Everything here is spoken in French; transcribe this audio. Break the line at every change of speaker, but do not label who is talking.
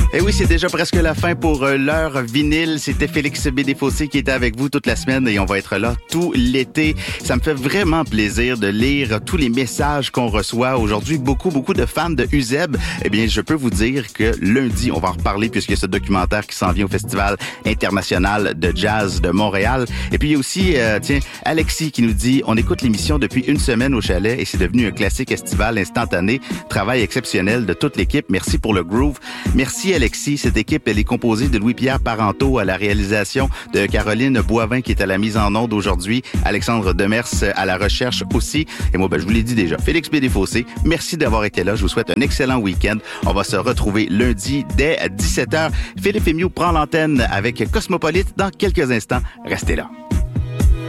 Et oui, c'est déjà presque la fin pour l'heure vinyle. C'était Félix B. Desfossés qui était avec vous toute la semaine et on va être là tout l'été. Ça me fait vraiment plaisir de lire tous les messages qu'on reçoit. Aujourd'hui, beaucoup de fans de Uzeb. Eh bien, je peux vous dire que lundi, on va en reparler puisqu'il y a ce documentaire qui s'en vient au Festival international de jazz de Montréal. Et puis, il y a aussi, Alexis qui nous dit « On écoute l'émission depuis une semaine au chalet et c'est devenu un classique estival instantané. Travail exceptionnel de toute l'équipe. Merci pour le groove. » Merci Alexis. Cette équipe, elle est composée de Louis-Pierre Parenteau à la réalisation, de Caroline Boivin qui est à la mise en onde aujourd'hui, Alexandre Demers à la recherche aussi. Et moi, je vous l'ai dit déjà, Félix B. Desfossés, merci d'avoir été là. Je vous souhaite un excellent week-end. On va se retrouver lundi dès 17h. Philippe Emiou prend l'antenne avec Cosmopolite dans quelques instants. Restez là.